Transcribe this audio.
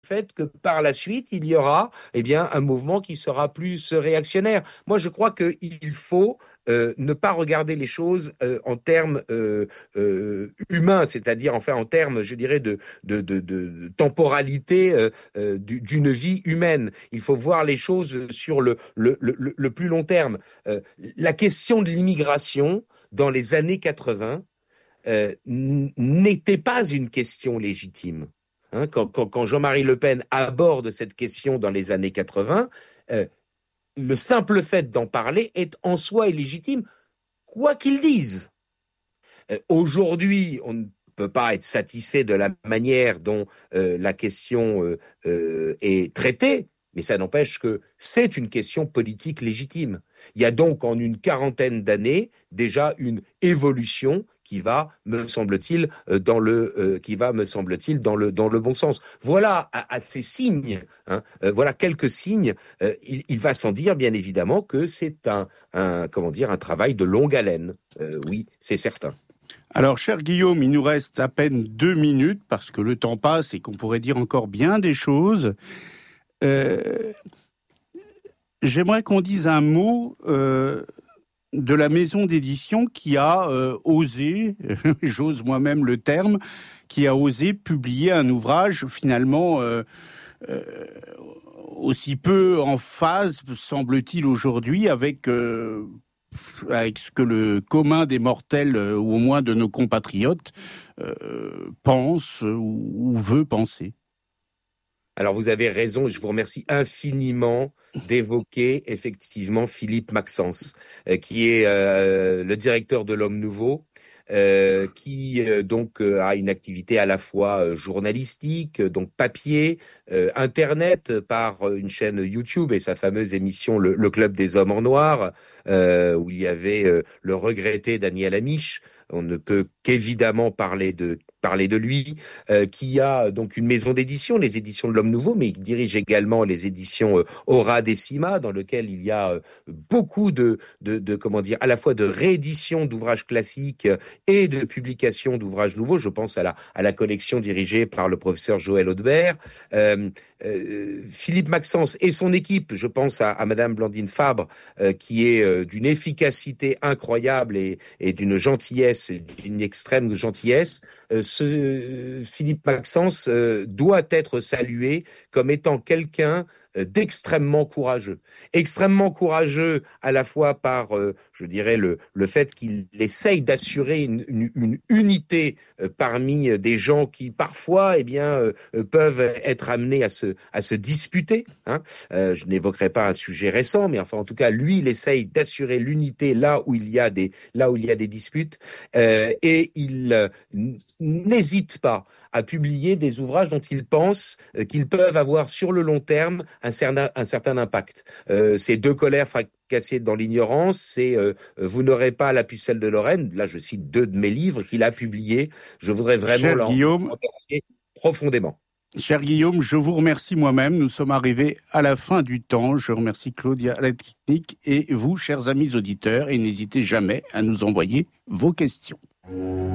fait que par la suite, il y aura un mouvement qui sera plus réactionnaire. Moi, je crois qu'il faut ne pas regarder les choses en termes humains, c'est-à-dire enfin en termes, je dirais, de temporalité d'une vie humaine. Il faut voir les choses sur le plus long terme. La question de l'immigration dans les années 80 n'était pas une question légitime. Hein, quand Jean-Marie Le Pen aborde cette question dans les années 80, euh, le simple fait d'en parler est en soi illégitime, quoi qu'il dise. Aujourd'hui, on ne peut pas être satisfait de la manière dont la question est traitée, mais ça n'empêche que c'est une question politique légitime. Il y a donc en une quarantaine d'années déjà une évolution qui va, me semble-t-il, dans le bon sens. Voilà à ces signes, hein, voilà quelques signes. Il va sans dire, bien évidemment, que c'est un travail de longue haleine. Oui, c'est certain. Alors, cher Guillaume, il nous reste à peine 2 minutes parce que le temps passe et qu'on pourrait dire encore bien des choses. J'aimerais qu'on dise un mot de la maison d'édition qui a osé, j'ose moi-même le terme, qui a osé publier un ouvrage finalement aussi peu en phase, semble-t-il, aujourd'hui avec ce que le commun des mortels, ou au moins de nos compatriotes, pense ou veut penser. Alors vous avez raison, je vous remercie infiniment d'évoquer effectivement Philippe Maxence, qui est le directeur de l'Homme Nouveau, qui a une activité à la fois journalistique, donc papier, internet par une chaîne YouTube et sa fameuse émission le Club des Hommes en Noir, où il y avait le regretté Daniel Amiche. On ne peut qu'évidemment parler de lui, qui a donc une maison d'édition, les éditions de l'Homme Nouveau, mais il dirige également les éditions Aura Decima, dans lequel il y a beaucoup de comment dire, à la fois de réédition d'ouvrages classiques et de publication d'ouvrages nouveaux. Je pense à la collection dirigée par le professeur Joël Audebert. Philippe Maxence et son équipe, je pense à Madame Blandine Fabre, qui est d'une efficacité incroyable et d'une gentillesse, d'une extrême gentillesse. Philippe Maxence doit être salué comme étant quelqu'un d'extrêmement courageux. Extrêmement courageux à la fois par, je dirais, le fait qu'il essaye d'assurer une unité parmi des gens qui parfois peuvent être amenés à se disputer. Hein. Je n'évoquerai pas un sujet récent, mais enfin en tout cas, lui, il essaye d'assurer l'unité là où il y a des disputes, et il n'hésite pas à publier des ouvrages dont il pense qu'ils peuvent avoir sur le long terme un certain impact. Ces deux colères fracassées dans l'ignorance, c'est Vous n'aurez pas la pucelle de Lorraine. Là, je cite 2 de mes livres qu'il a publiés. Je voudrais vraiment l'en remercier profondément. Cher Guillaume, je vous remercie moi-même. Nous sommes arrivés à la fin du temps. Je remercie Claudia à la technique et vous, chers amis auditeurs, et n'hésitez jamais à nous envoyer vos questions.